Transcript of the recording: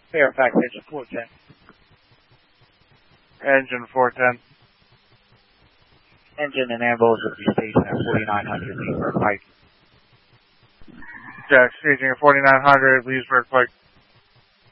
Fairfax, engine 410. Engine 410. Engine and ambulance will be stationed at 4900 Leesburg Pike. Jack, staging at 4900 Leesburg Pike.